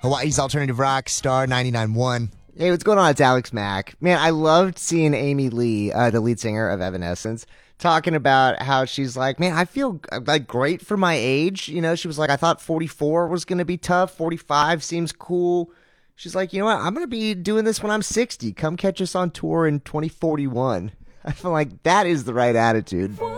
Hawaii's alternative rock star 99.1. Hey, what's going on? It's Alex Mack. Man, I loved seeing Amy Lee, the lead singer of Evanescence, talking about how she's like, man, I feel like great for my age. You know, she was like, I thought 44 was going to be tough. 45 seems cool. She's like, you know what? I'm going to be doing this when I'm 60. Come catch us on tour in 2041. I feel like that is the right attitude.